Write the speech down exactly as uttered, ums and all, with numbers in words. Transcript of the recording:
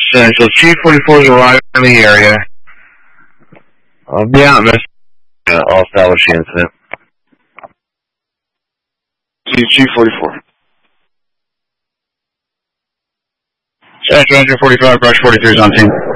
Central. Chief forty-four is arriving in the area. I'll be out in this. Uh, I'll establish the incident. Chief forty-four. Central Engine forty-five, Brush forty-three is on scene.